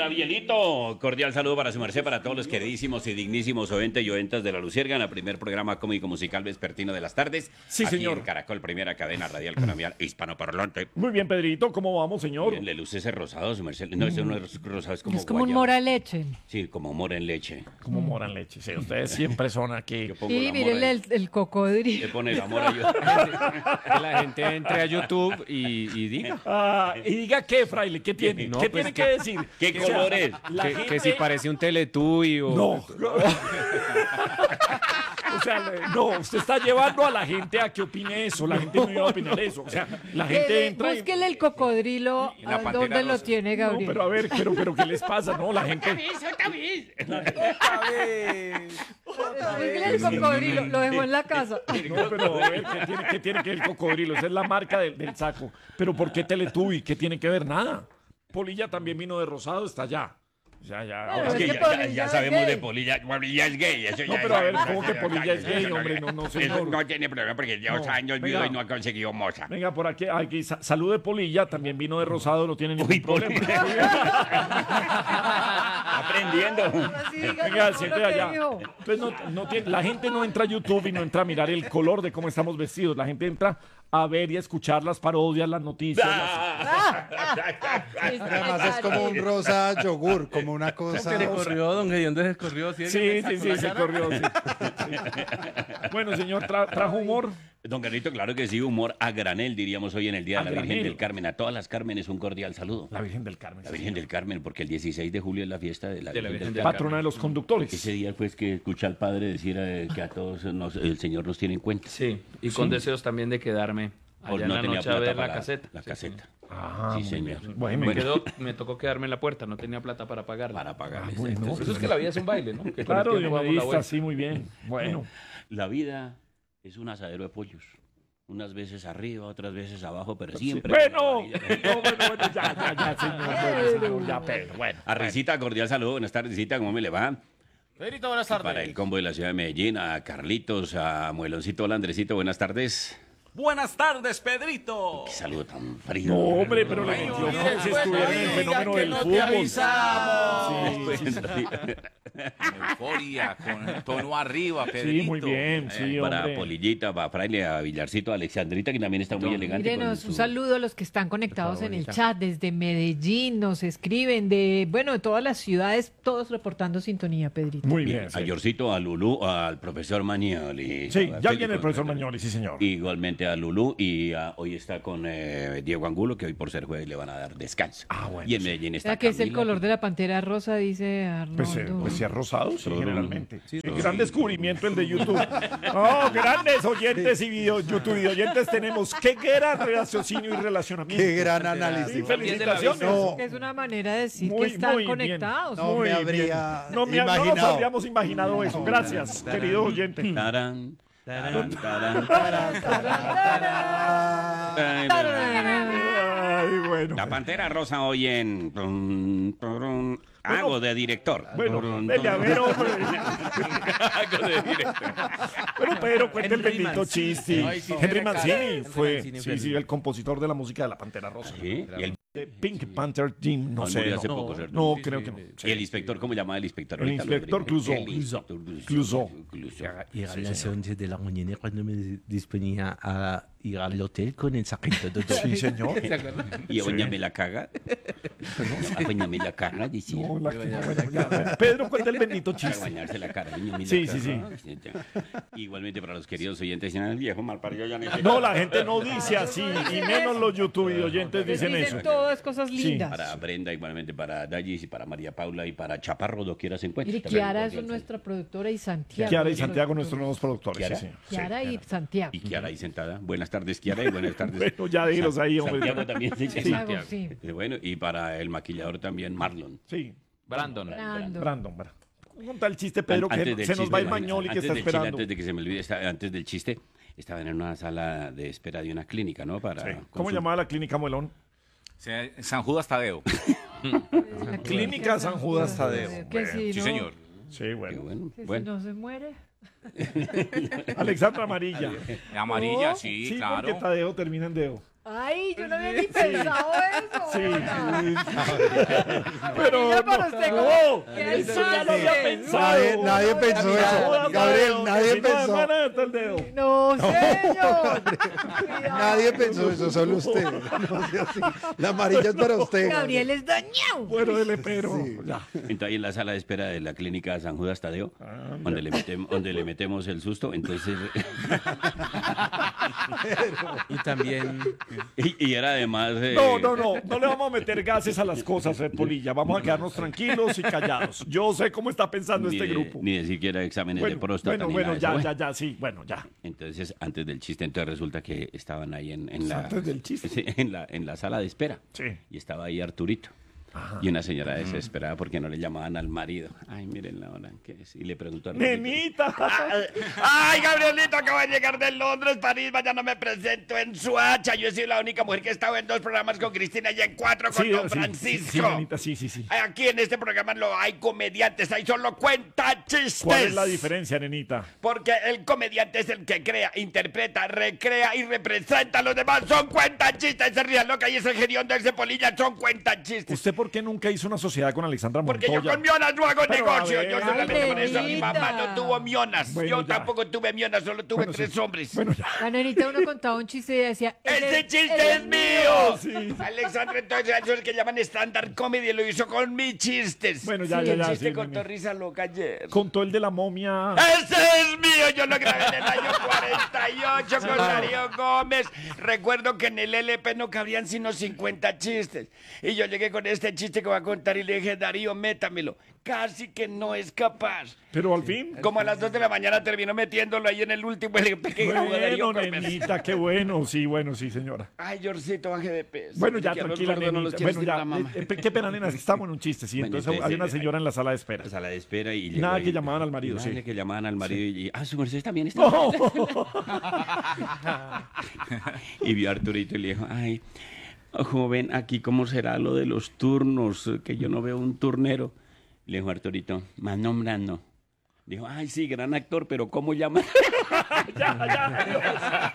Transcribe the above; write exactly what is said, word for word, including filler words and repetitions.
Gabrielito, cordial saludo para su merced, para todos los queridísimos y dignísimos oyentes y oyentas de La Luciérgana, el primer programa cómico musical vespertino de las tardes. Sí, aquí señor. en Caracol, primera cadena radial colombiana hispanoparlante. Muy bien, Pedrito, ¿cómo vamos, señor? Bien, le luce ese rosado, su merced. No, ese no es rosado, es como Es como un guayaba. mora leche. Sí, como mora en leche. Como moran leche, sí, ustedes siempre son aquí. Yo pongo Y la mírenle mora el, el y- cocodrilo. le pone la mora yo. Que la gente entre a YouTube y, y diga Ah, y diga qué, fraile, ¿qué tiene? No, ¿Qué pues tiene que- que decir? ¿Qué O sea, color es? la que, gente- que si parece un Teletubby o... No. O sea, le- no, usted está llevando a la gente a que opine eso. La gente no iba a opinar eso. O sea, la gente Eh, entra y... Búsquele el cocodrilo. Y la ¿A pantera ¿Dónde lo rosa. tiene, No, Gabriel? pero a ver, pero, pero ¿qué les pasa? No, la gente... Búsquele el cocodrilo. Lo dejó en la casa. No, pero a ver, ¿qué tiene, qué tiene que ver el cocodrilo? Esa es la marca del, del saco. Pero ¿por qué Teletubby? ¿Qué tiene que ver? Nada. Polilla también vino de rosado, está allá. Ya, ya. Bueno, ahora Es es que que ya, ya- Polilla ya es sabemos gay. de Polilla. Polilla es gay. Eso No, ya- pero a ver, ya- ¿cómo ya- que ya- Polilla ya- es ya- gay, ya- hombre? No, no, Eso señor. no tiene problema porque lleva dos No, años venga. vivo y no ha conseguido moza. Venga, por aquí, aquí sa- salud de Polilla, también vino de rosado, no tiene ningún Uy, problema. Aprendiendo. Así diga Venga, todo siente lo que allá. dijo. Entonces, no, no tiene- la gente no entra a YouTube y no entra a mirar el color de cómo estamos vestidos. La gente entra a ver y a escuchar las parodias, las noticias. las- Además es como un rosa yogur, como una cosa. Se corrió, don Gediondo se corrió. ¿Sí, Sí, sí, sí, se corrió. Sí. Sí. Bueno, señor, tra- trajo humor. Don Carlito, claro que sí, humor a granel, diríamos hoy en el Día A de la Virgen granel. del Carmen. A todas las Cármenes un cordial saludo. La Virgen del Carmen. La Virgen del Carmen, porque el dieciséis de julio es la fiesta de la Virgen, del Carmen. Patrona de los conductores. Ese día pues que escucha al Padre decir eh, que a todos nos- el Señor nos tiene en cuenta. Sí, y con deseos también de quedarme Por allá en la tenía noche a plata ver para la caseta. La Sí, caseta. Ah, Sí, muy señor. bien. Me, Bueno, quedó, me tocó quedarme en la puerta, no tenía plata para pagarla. Para pagarle. bueno. Por eso es que la vida es un baile, ¿no? Que con Claro, el tiempo damos la Dionelista, vuelta. sí, muy bien. Bueno. La vida es un asadero de pollos. Unas veces arriba, otras veces abajo, pero siempre. Bueno, no, bueno, bueno, ya, ya, ya, señor, bueno, señor, ya, Pedro, bueno. A Risita, cordial saludo. Buenas tardes, Risita, ¿cómo me le va? Pedrito, buenas Para el combo de la ciudad de Medellín, a Carlitos, a Mueloncito, hola Andresito, buenas tardes. Buenas tardes, Pedrito. Qué saludo tan frío. No, hombre, pero le metió como si estuviera en el fenómeno del fútbol. Sí, sí, sí. Euforia, con el tono arriba, Pedrito. Sí, muy bien, sí, Para hombre. Polillita, para Fraile, a Villarcito, a Alexandrita, que también está muy elegante. con Mírenos, su- un saludo a los que están conectados en el chat desde Medellín, nos escriben de, bueno, de todas las ciudades, todos reportando sintonía, Pedrito. Muy Bien, bien. a Sí, Yorcito, a Lulú, al profesor Mañoli. Sí, A ya Felipe, viene el profesor Mañoli, sí, señor. Igualmente a Lulú y a- hoy está con eh, Diego Angulo, que hoy por ser jueves le van a dar descanso. Ah, bueno, Y en sí. Medellín O está sea, que es el Camila, color de la pantera rosa, dice Arnoldo. Pues, eh, pues si es rosado, sí, Todo. generalmente. Sí, gran descubrimiento el de YouTube. Oh, grandes oyentes y video, YouTube oyentes tenemos. Qué gran raciocinio y relacionamiento. Qué gran Sí, análisis. felicitaciones. No, Que es una manera de decir Muy, que están muy bien. conectados. No Muy me bien. habría No, me- no nos imaginado. habríamos imaginado eso. Gracias, querido oyente. Tarán, tarán, tarán, tarán. Ay, bueno. La Pantera Rosa hoy en... Hago de director. Bueno, dele a ver, hombre. Hago de director. Bueno, Pedro, cuenta el Henry bendito Mancini. chiste. Ay, sí, Henry Henry Mancini Mancini fue, Mancini sí, fue sí, el- el compositor de la música de la Pantera Rosa. Sí, y el, De Pink Panther Team, no No, sé. murió No, hace poco, ¿cierto? no, Sí, creo que no. y el inspector, ¿cómo llamaba el inspector? El Ahorita lo inspector diré. Clouseau. El inspector Clouseau. Clouseau. Y a las once de la mañana cuando me disponía a ir al hotel con el saquito de todo. Sí, señor. Y a Doña me la caga. A Doña me la caga, decía. No, la que- bueno, ya. Pedro, cuenta el bendito Para chiste. bañarse la cara. Doña me la Sí, sí, caga. Sí, ya. Igualmente para los queridos oyentes, dicen, el viejo malparido ya no No, la gente no dice así, y menos los YouTube y oyentes dicen Dicen eso. todas cosas lindas. Para Brenda, igualmente para Dallis y para María Paula y para Chaparro, doquiera se encuentra. Mire, Kiara es nuestra productora y Santiago. Kiara y es Santiago, nuestro- nuestros nuevos productores. Kiara. Sí, señor. Kiara y Santiago. Y Kiara ahí sentada. Buenas tardes, Kiara, y buenas tardes. Bueno, ya dilos ahí, hombre. Santiago también. Sí, sí. Santiago, sí. Eh, Bueno, y para el maquillador también, Marlon. Sí, Brandon. Brando. Brandon. Brandon. Conta el chiste, Pedro, Antes que del se nos chiste, va el imagínate, Mañoli que antes está del chiste, esperando. Antes de que se me olvide, está- antes del chiste, estaban en una sala de espera de una clínica, ¿no? Para Sí. ¿Cómo consul- llamaba la clínica Muelón? San Judas Tadeo. La Clínica San Judas Tadeo. Que Bueno, si Sí, no- señor. Sí, Qué bueno. bueno, Que si bueno. no se muere. Alexandra Amarilla. Amarilla, Oh, sí, Sí, claro. porque Tadeo termina en Deo. Ay, yo no había ni pensado eso. Sí. Pero Pero para usted, no, ¿cómo? no, ¿Qué eso ya lo había hace? pensado. Nadie, nadie pensó No, eso. Gabriel, nadie que si no, pensó. hermana, está el dedo. No, señor. Nadie pensó eso, solo usted. No sea así. La amarilla es para usted. Gabriel es dañado. Bueno, dele, pero Sí. ya. Entonces ahí en la sala de espera de la clínica San Judas Tadeo, donde le, metem- donde le metemos el susto, entonces... Y también y, y era además... eh, No, no, no, no le vamos a meter gases a las cosas, eh, Polilla. Vamos a quedarnos tranquilos y callados. Yo sé cómo está pensando ni este de- grupo. Ni de siquiera exámenes de Bueno, próstata. bueno, ni bueno, nada de ya, eso. ya, ya, sí, bueno, ya. Entonces, antes del chiste, entonces resulta que estaban ahí en, en la, Antes del chiste. sí, en la en la sala de espera. Sí. Y estaba ahí Arturito. Y una señora desesperada porque no le llamaban al marido. Ay, miren la hora que es. Y le preguntó a Arturito. Nenita. Ay, Gabrielito, acabo de llegar de Londres, París. Mañana me presento en Suacha. Yo he sido la única mujer que ha estado en dos programas con Cristina y en cuatro con Sí, Don sí, Francisco. Sí, sí, nenita, sí, sí, sí. Aquí en este programa no hay comediantes, hay solo cuenta chistes. ¿Cuál es la diferencia, nenita? Porque el comediante es el que crea, interpreta, recrea y representa. Los demás son cuentachistas. Ese Rías Loca y ese Gerión de ese Polilla son cuentachistes. ¿Usted por qué nunca hizo una sociedad con Alexandra Porque Montoya? yo con mionas no hago Pero, a negocio. ver. Yo solamente Ay, por eso mi nenita. mamá no tuvo mionas. Bueno, yo ya. tampoco tuve mionas, solo tuve Bueno, tres sí. hombres. Bueno, ya. La nenita uno contaba un chiste y decía... ¡Ese "Él chiste él es mío! Sí. Alexandra, entonces, eso es el que llaman stand-up comedy, lo hizo con mis chistes. Bueno, ya, Sí, ya, el ya. chiste sí, con nene. risa loca ayer. Contó el de la momia. ¡Ese es mío! Yo lo grabé en el año cuarenta y ocho con Darío Gómez. Recuerdo que en el L P no cabían sino cincuenta chistes. Y yo llegué con este chiste que voy a contar y le dije, Darío, métamelo. Casi que no es capaz. Pero al fin. Como a las dos de la mañana terminó metiéndolo ahí en el último L P que grabó Darío Bueno, Gómez. nenita, qué bueno. Sí, bueno, sí, señora. Ay, Yorcito, baje de peso. Bueno, ya, Que a los tranquila, gordos no los nenita. quieres Bueno, decir ya. la mamá. eh, eh, qué pena, nena, estamos en un chiste, sí. Bueno, Entonces entonces, hay una eh, señora en la sala de espera. A la de espera y llegó Nada ahí. que llamaban al marido, Nada sí. que llamaban al marido y, ah, su merced también está. No. Y vio a Arturito y le dijo, ay, joven, aquí cómo será lo de los turnos, que yo no veo un turnero. Le dijo Arturito, más nombrando. Dijo, ay, sí, gran actor, pero ¿cómo llama? Ya, ya, Dios.